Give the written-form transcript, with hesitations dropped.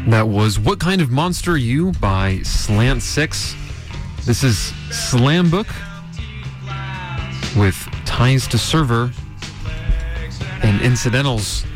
That was What Kind of Monster Are You by Slant 6. This is Slam Book with Ties to Server and Incidentals.